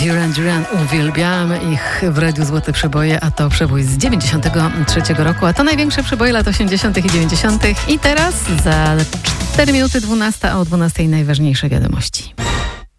Duran Duran, uwielbiamy ich w Radiu Złote Przeboje, a to przebój z 93 roku, a to największe przeboje lat 80. i 90. I teraz za 4 minuty 12, a o 12 najważniejsze wiadomości.